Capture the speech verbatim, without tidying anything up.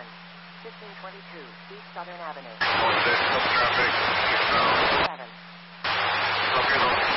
seven. fifteen twenty-two East Southern Avenue. one six, traffic, eastbound. seven. Okay,